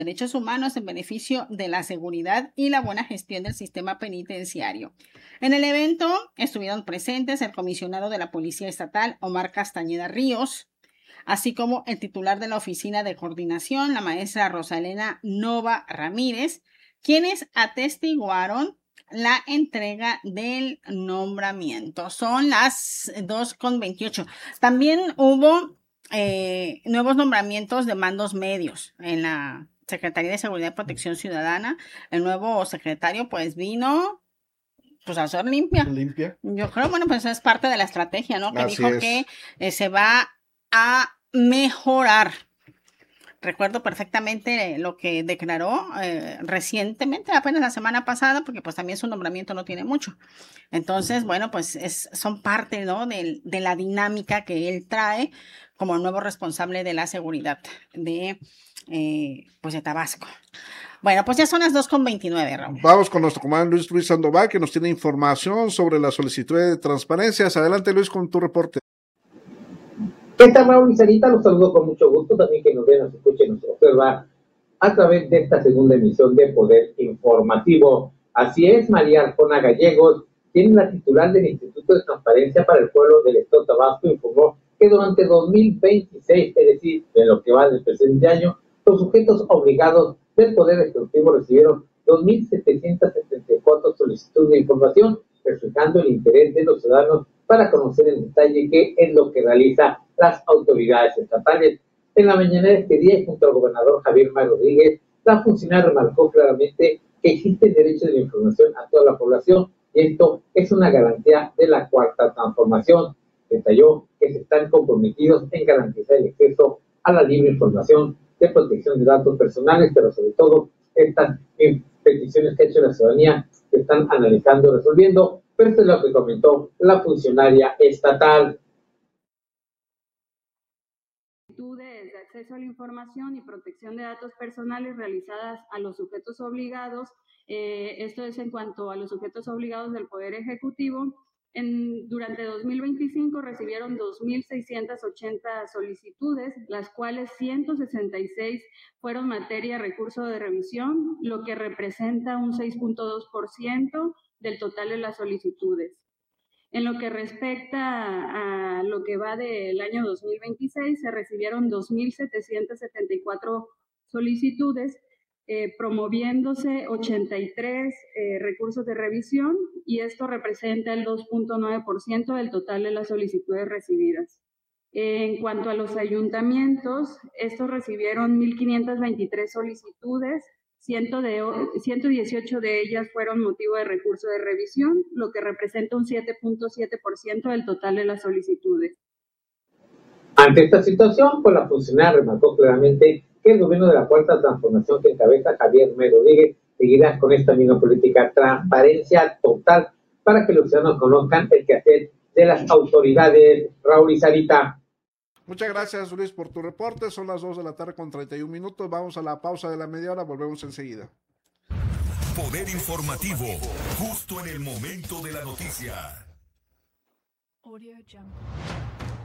derechos humanos en beneficio de la seguridad y la buena gestión del sistema penitenciario. En el evento estuvieron presentes el comisionado de la Policía Estatal, Omar Castañeda Ríos, así como el titular de la Oficina de Coordinación, la maestra Rosalena Nova Ramírez, quienes atestiguaron la entrega del nombramiento. Son las 2:28. También hubo nuevos nombramientos de mandos medios en la Secretaría de Seguridad y Protección Ciudadana. El nuevo secretario pues vino pues a hacer limpia. Yo creo, bueno, pues es parte de la estrategia, ¿no? Que dijo que se va a mejorar. Recuerdo perfectamente lo que declaró recientemente, apenas la semana pasada, porque pues también su nombramiento no tiene mucho. Entonces, bueno, pues son parte, ¿no? de la dinámica que él trae como nuevo responsable de la seguridad de Tabasco. Bueno, pues ya son las 2:29, Raúl. Vamos con nuestro comandante Luis Sandoval, que nos tiene información sobre la solicitud de transparencias. Adelante, Luis, con tu reporte. ¿Qué tal, Raúl y Sarita? Los saludo con mucho gusto. También que nos vean, nos escuchen, nos observan a través de esta segunda emisión de Poder Informativo. Así es, María Arjona Gallegos, quien es la titular del Instituto de Transparencia para el Pueblo del Estado de Tabasco, informó que durante 2026, es decir, de lo que va del presente año, los sujetos obligados del Poder Ejecutivo recibieron 2.774 solicitudes de información, reflejando el interés de los ciudadanos para conocer en detalle qué es lo que realiza las autoridades estatales. En la mañana de este día, junto al gobernador Javier May Rodríguez, la funcionaria remarcó claramente que existe el derecho de la información a toda la población y esto es una garantía de la Cuarta Transformación. Detalló que se están comprometidos en garantizar el acceso a la libre información de protección de datos personales, pero sobre todo estas peticiones que ha hecho la ciudadanía se están analizando y resolviendo, pero esto es lo que comentó la funcionaria estatal. De acceso a la información y protección de datos personales realizadas a los sujetos obligados, esto es en cuanto a los sujetos obligados del Poder Ejecutivo. Durante 2025 recibieron 2.680 solicitudes, las cuales 166 fueron materia de recurso de revisión, lo que representa un 6.2% del total de las solicitudes. En lo que respecta a lo que va del año 2026, se recibieron 2.774 solicitudes, promoviéndose 83 recursos de revisión, y esto representa el 2.9% del total de las solicitudes recibidas. En cuanto a los ayuntamientos, estos recibieron 1.523 solicitudes, 118 de ellas fueron motivo de recurso de revisión, lo que representa un 7.7% del total de las solicitudes. Ante esta situación, pues la funcionaria remarcó claramente que el gobierno de la Cuarta Transformación que encabeza Javier May Rodríguez seguirá con esta misma política, transparencia total, para que los ciudadanos conozcan el quehacer de las autoridades. Raúl y Sarita. Muchas gracias, Luis, por tu reporte. Son las 2:31 p.m. Vamos a la pausa de la media hora. Volvemos enseguida. Poder Informativo, justo en el momento de la noticia. Audio Jungle.